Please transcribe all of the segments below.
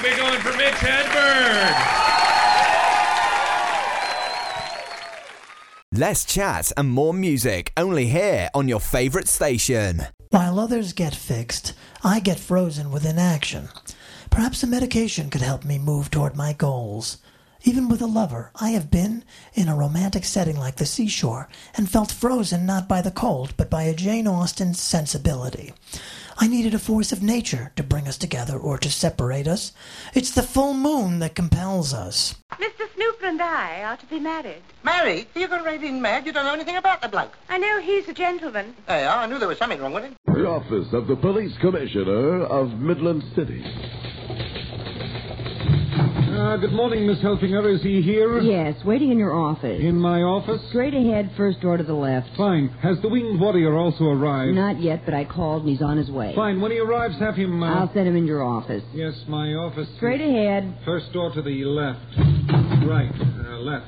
big one for Mitch Hedberg. Less chat and more music, only here on your favourite station. While others get fixed, I get frozen with inaction. Perhaps a medication could help me move toward my goals. Even with a lover, I have been in a romantic setting like the seashore and felt frozen not by the cold, but by a Jane Austen sensibility. I needed a force of nature to bring us together or to separate us. It's the full moon that compels us. Mr. Snooper and I are to be married. Married? You got raving mad? You don't know anything about the bloke. I know he's a gentleman. There you are. I knew there was something wrong with him. The office of the Police Commissioner of Midland City. Good morning, Miss Helfinger. Is he here? Yes, waiting in your office. In my office? Straight ahead, first door to the left. Fine. Has the Winged Warrior also arrived? Not yet, but I called and he's on his way. Fine. When he arrives, have him... I'll send him in your office. Yes, my office... Straight ahead. First door to the left. Right. Left.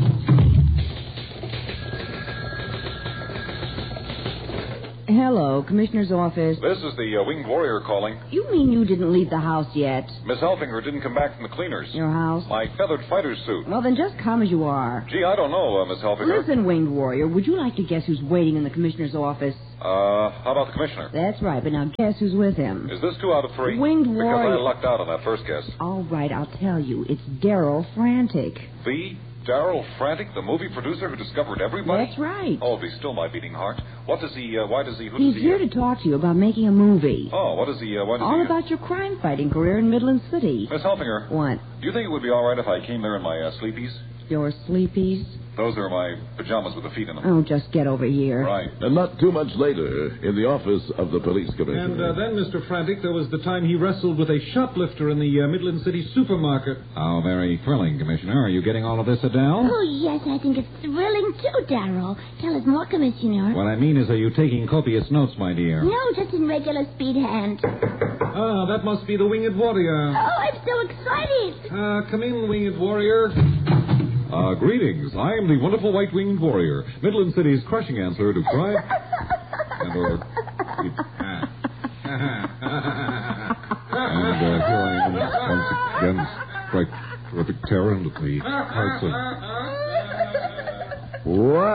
Hello, Commissioner's office. This is the Winged Warrior calling. You mean you didn't leave the house yet? Miss Helfinger didn't come back from the cleaners. Your house? My feathered fighter's suit. Well, then just come as you are. Gee, I don't know, Miss Helfinger. Listen, Winged Warrior, would you like to guess who's waiting in the Commissioner's office? How about the Commissioner? That's right, but now guess who's with him. Is this 2 out of 3? Winged Warrior. Because I lucked out on that first guess. All right, I'll tell you. It's Daryl Frantic. The Daryl Frantic, the movie producer who discovered everybody? That's right. Oh, be still my beating heart. What does he, why does he, who He's does he... here to talk to you about making a movie. Oh, what does he, why does All he... about your crime-fighting career in Midland City. Miss Helfinger. What? Do you think it would be all right if I came there in my sleepies? Your sleepies? Those are my pajamas with the feet in them. Oh, just get over here. Right. And not too much later, in the office of the Police Commissioner. And then, Mr. Frantic, there was the time he wrestled with a shoplifter in the Midland City supermarket. How very thrilling, Commissioner. Are you getting all of this, Adele? Oh, yes, I think it's thrilling, too, Darrell. Tell us more, Commissioner. What I mean is, are you taking copious notes, my dear? No, just in regular speed hand. Ah, that must be the Winged Warrior. Oh, I'm so excited. Come in, Winged Warrior. Greetings. I am the wonderful White-Winged Warrior, Midland City's crushing answer to crime. And here I am once again, strike terrific terror into the hearts of...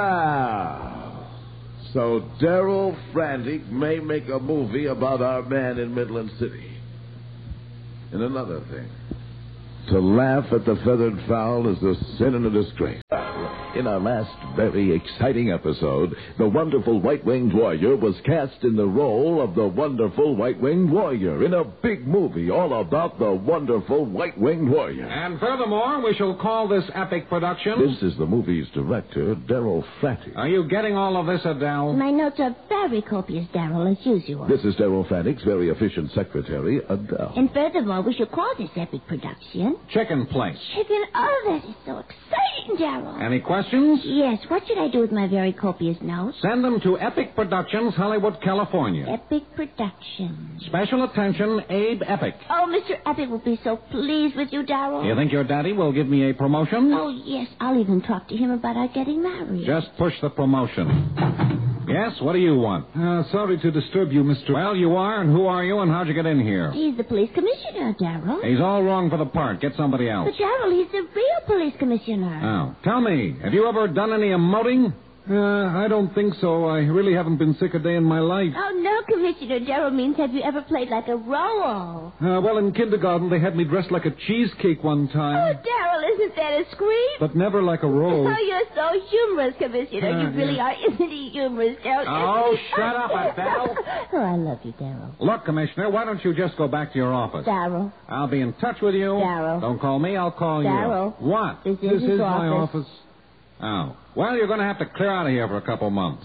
Wow. So Daryl Frantic may make a movie about our man in Midland City. And another thing. To laugh at the feathered fowl is a sin and a disgrace. In our last very exciting episode, the wonderful White-Winged Warrior was cast in the role of the wonderful White-Winged Warrior in a big movie all about the wonderful White-Winged Warrior. And furthermore, we shall call this epic production... This is the movie's director, Daryl Frantic. Are you getting all of this, Adele? My notes are very copious, Darrell, as usual. This is Daryl Frantic's very efficient secretary, Adele. And furthermore, we should call this epic production... Chicken Place. Chicken, oh, that is so exciting, Darrell. Any questions? Yes, what should I do with my very copious notes? Send them to Epic Productions, Hollywood, California. Epic Productions. Special attention, Abe Epic. Oh, Mr. Epic will be so pleased with you, Darrell. You think your daddy will give me a promotion? Oh, yes, I'll even talk to him about our getting married. Just push the promotion. Yes, what do you want? Sorry to disturb you, Mr. Well, you are, and who are you, and how'd you get in here? He's the police commissioner, Darrell. He's all wrong for the part. Get somebody else. But, Darrell, he's the real police commissioner. Oh. Tell me, have you ever done any emoting? I don't think so. I really haven't been sick a day in my life. Oh, no, Commissioner. Darrell means have you ever played like a rolo? Well, in kindergarten, they had me dressed like a cheesecake one time. Oh, Darrell, isn't that a scream? But never like a rose. Oh, you're so humorous, Commissioner. You really are. Isn't he humorous, Darrell? Oh, shut up, Adele. Oh, I love you, Darrell. Look, Commissioner, why don't you just go back to your office? Darrell. I'll be in touch with you. Darrell. Don't call me, I'll call Darrell. you. What? This is my office. Oh. Well, you're going to have to clear out of here for a couple months.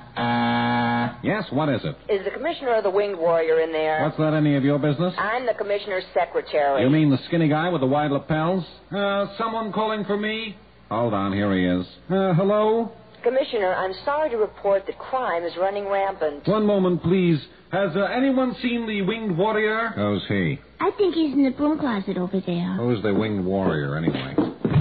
Yes, what is it? Is the commissioner of the Winged Warrior in there? What's that any of your business? I'm the commissioner's secretary. You mean the skinny guy with the wide lapels? Someone calling for me? Hold on, here he is. Hello? Commissioner, I'm sorry to report that crime is running rampant. One moment, please. Has anyone seen the Winged Warrior? Who's he? I think he's in the broom closet over there. Who's the Winged Warrior, anyway?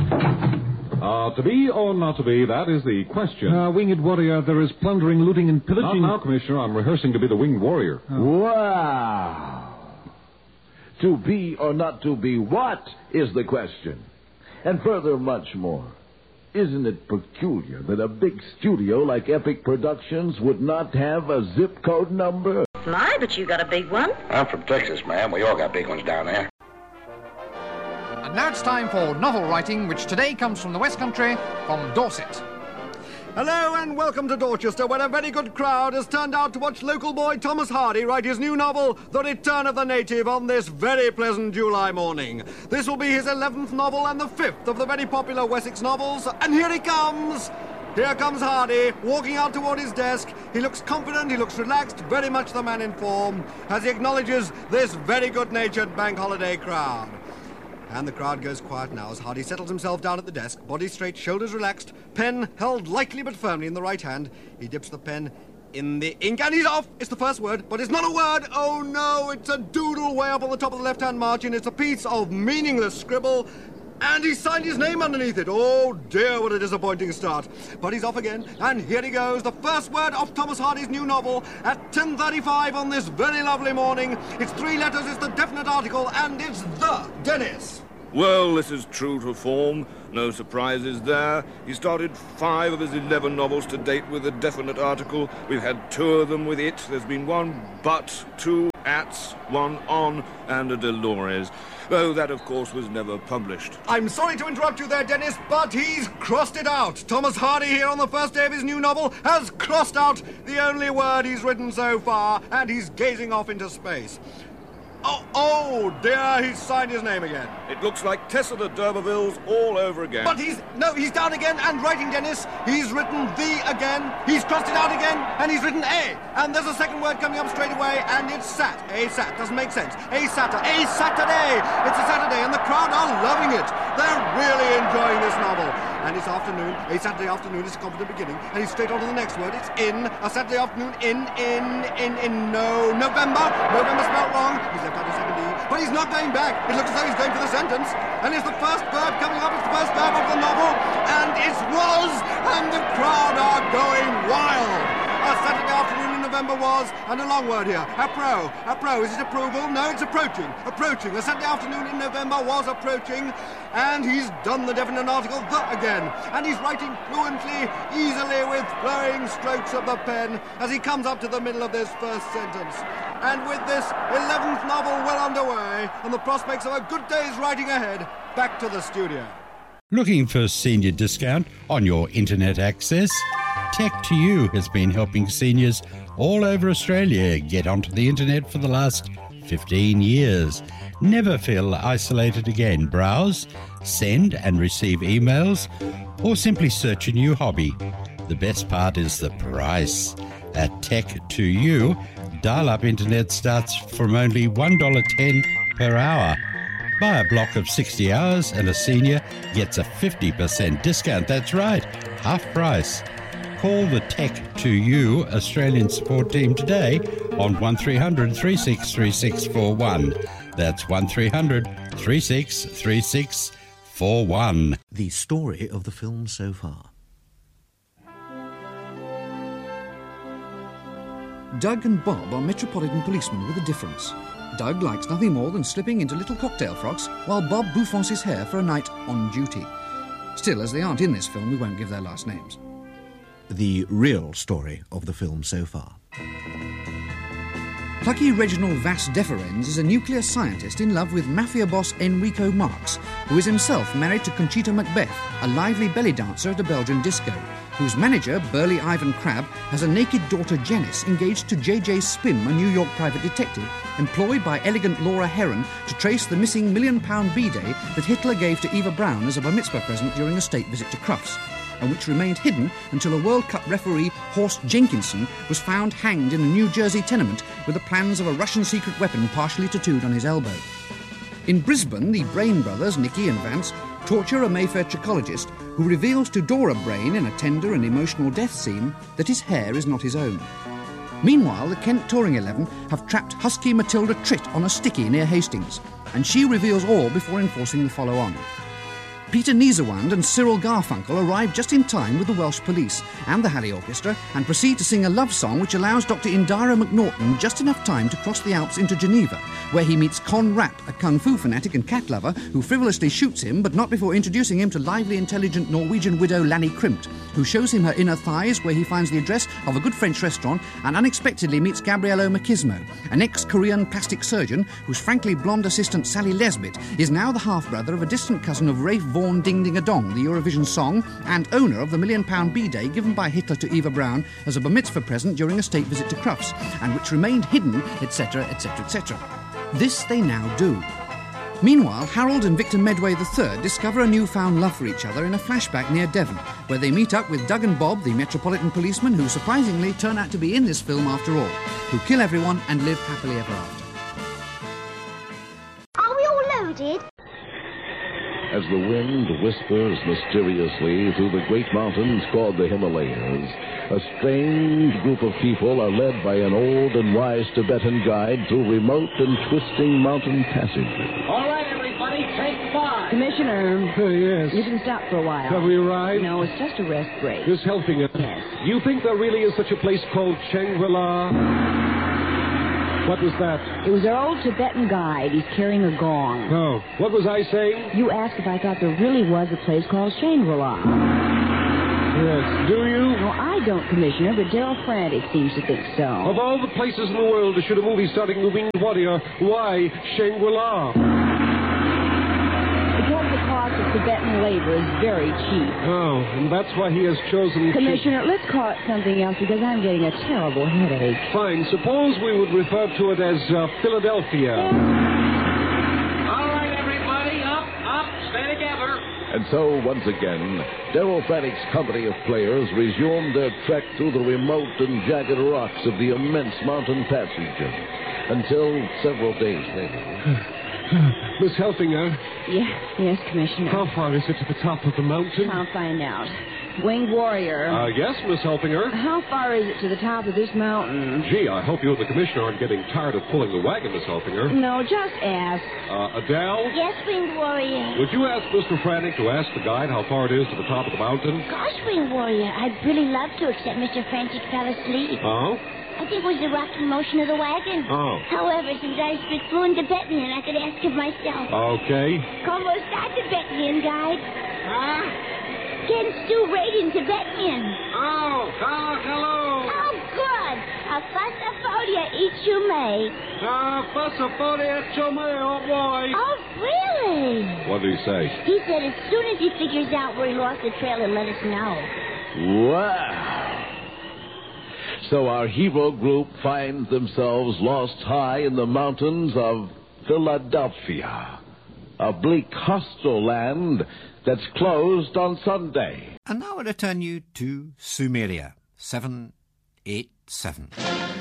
To be or not to be, that is the question. Winged Warrior, there is plundering, looting, and pillaging. Not now, Commissioner. I'm rehearsing to be the Winged Warrior. Wow. To be or not to be, what is the question? And further, much more. Isn't it peculiar that a big studio like Epic Productions would not have a zip code number? My, but you got a big one. I'm from Texas, ma'am. We all got big ones down there. And now it's time for novel writing, which today comes from the West Country, from Dorset. Hello and welcome to Dorchester, where a very good crowd has turned out to watch local boy Thomas Hardy write his new novel, The Return of the Native, on this very pleasant July morning. This will be his 11th novel and the 5th of the very popular Wessex novels, and here he comes! Here comes Hardy, walking out toward his desk. He looks confident, he looks relaxed, very much the man in form, as he acknowledges this very good-natured bank holiday crowd. And the crowd goes quiet now as Hardy settles himself down at the desk, body straight, shoulders relaxed, pen held lightly but firmly in the right hand. He dips the pen in the ink and he's off! It's the first word, but it's not a word! Oh no, it's a doodle way up on the top of the left-hand margin. It's a piece of meaningless scribble. And he signed his name underneath it. Oh dear, what a disappointing start. But he's off again, and here he goes. The first word of Thomas Hardy's new novel at 10:35 on this very lovely morning. It's 3 letters, it's the definite article, and it's the Dennis. Well, this is true to form. No surprises there. He started 5 of his 11 novels to date with a definite article. We've had 2 of them with it. There's been 1 but, 2 ats, 1 on, and a Dolores. Though that, of course, was never published. I'm sorry to interrupt you there, Dennis, but he's crossed it out. Thomas Hardy here on the first day of his new novel has crossed out the only word he's written so far, and he's gazing off into space. Oh dear, he's signed his name again. It looks like Tessa de D'Urbervilles all over again. But he's down again and writing, Dennis. He's written the again, he's crossed it out again, and he's written a. And there's a second word coming up straight away, and it's sat. A sat, doesn't make sense. A Saturday. It's a Saturday, and the crowd are loving it. They're really enjoying this novel. And it's afternoon, a Saturday afternoon is a confident beginning, and he's straight on to the next word. It's in, a Saturday afternoon, November. November spelled wrong. He's left out a second E, but he's not going back. It looks as though he's going for the sentence. And it's the first verb coming up, it's the first verb of the novel, and it's was, and the crowd are going wild. A Saturday afternoon in November was, and a long word here, apro. Apro, is it approval? No, it's approaching. Approaching. A Saturday afternoon in November was approaching, and he's done the definite article, the again. And he's writing fluently, easily, with flowing strokes of the pen, as he comes up to the middle of this first sentence. And with this 11th novel well underway, and the prospects of a good day's writing ahead, back to the studio. Looking for senior discount on your internet access? Tech2U has been helping seniors all over Australia get onto the internet for the last 15 years. Never feel isolated again. Browse, send and receive emails, or simply search a new hobby. The best part is the price. At Tech2U, dial-up internet starts from only $1.10 per hour. Buy a block of 60 hours and a senior gets a 50% discount. That's right, half price. Call the Tech2U Australian support team today on 1300 363641. That's 1300 363641. The story of the film so far. Doug and Bob are metropolitan policemen with a difference. Doug likes nothing more than slipping into little cocktail frocks while Bob bouffants his hair for a night on duty. Still, as they aren't in this film, we won't give their last names. The real story of the film so far. Plucky Reginald Vas Deferens is a nuclear scientist in love with mafia boss Enrico Marx, who is himself married to Conchita Macbeth, a lively belly dancer at a Belgian disco, whose manager, Burly Ivan Crabb, has a naked daughter Janice engaged to J.J. Spim, a New York private detective, employed by elegant Laura Heron to trace the missing £1 million bidet that Hitler gave to Eva Braun as a bar mitzvah present during a state visit to Crufts, and which remained hidden until a World Cup referee, Horst Jenkinson, was found hanged in a New Jersey tenement with the plans of a Russian secret weapon partially tattooed on his elbow. In Brisbane, the Brain brothers, Nicky and Vance, torture a Mayfair trichologist who reveals to Dora Brain in a tender and emotional death scene that his hair is not his own. Meanwhile, the Kent Touring 11 have trapped husky Matilda Tritt on a sticky near Hastings, and she reveals all before enforcing the follow-on. Peter Niesewand and Cyril Garfunkel arrive just in time with the Welsh police and the Halley Orchestra and proceed to sing a love song which allows Dr. Indira McNaughton just enough time to cross the Alps into Geneva, where he meets Con Rapp, a kung fu fanatic and cat lover who frivolously shoots him, but not before introducing him to lively, intelligent Norwegian widow Lanny Krimt, who shows him her inner thighs, where he finds the address of a good French restaurant and unexpectedly meets Gabriello Machismo, an ex-Korean plastic surgeon whose frankly blonde assistant Sally Lesbit is now the half-brother of a distant cousin of Rafe Vaughan Ding-Ding-a-Dong, the Eurovision song, and owner of the £1 million B-Day given by Hitler to Eva Braun as a bar mitzvah present during a state visit to Crufts, and which remained hidden, etc., etc., etc. This they now do. Meanwhile, Harold and Victor Medway III discover a newfound love for each other in a flashback near Devon, where they meet up with Doug and Bob, the Metropolitan policemen, who surprisingly turn out to be in this film after all, who kill everyone and live happily ever after. Are we all loaded? As the wind whispers mysteriously through the great mountains called the Himalayas, a strange group of people are led by an old and wise Tibetan guide through remote and twisting mountain passages. All right, everybody, take 5. Commissioner. Yes. You can stop for a while. Have we arrived? No, it's just a rest break. Miss Helfinger. Yes. You think there really is such a place called Shangri-La? What was that? It was our old Tibetan guide. He's carrying a gong. Oh, what was I saying? You asked if I thought there really was a place called Shangri-La. Yes, do you? No, I don't, Commissioner, but Daryl Frantic seems to think so. Of all the places in the world to shoot a movie starring the Winged Warrior, why Shangri-La? Because the cost of Tibetan labor is very cheap. Oh, and that's why he has chosen... Commissioner, let's call it something else because I'm getting a terrible headache. Fine. Suppose we would refer to it as Philadelphia. All right, everybody, up, stay together. And so, once again, Daryl Frantic's company of players resumed their trek through the remote and jagged rocks of the immense mountain passages, until several days later... Miss Helfinger? Yes, Commissioner. How far is it to the top of the mountain? I'll find out. Winged Warrior. Yes, Miss Helfinger. How far is it to the top of this mountain? Gee, I hope you and the Commissioner aren't getting tired of pulling the wagon, Miss Helfinger. No, just ask. Adele? Yes, Winged Warrior. Would you ask Mr. Frantic to ask the guide how far it is to the top of the mountain? Gosh, Winged Warrior, I'd really love to, except Mr. Frantic fell asleep. Oh? I think it was the rocking motion of the wagon. Oh. However, since I speak fluent Tibetan, I could ask him myself. Okay. Como está, Tibetan guide? Can Stu rate in Tibetan? Oh, hello. Oh, good. A fasafodia ichume. Fasafodia chume, oh boy. Oh, really? What did he say? He said as soon as he figures out where he lost the trail, he'll let us know. Wow! So our hero group finds themselves lost high in the mountains of Philadelphia, a bleak, hostile land that's closed on Sunday. And now I return you to Sumeria, 787.